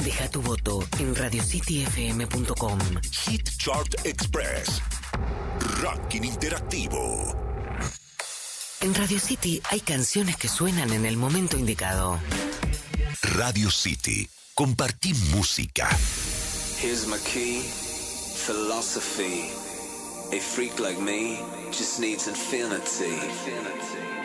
Deja tu voto en radiocityfm.com. Hit Chart Express. Ranking interactivo. En Radio City hay canciones que suenan en el momento indicado. Radio City. Compartí música. Here's my key, philosophy. A freak like me just needs infinity.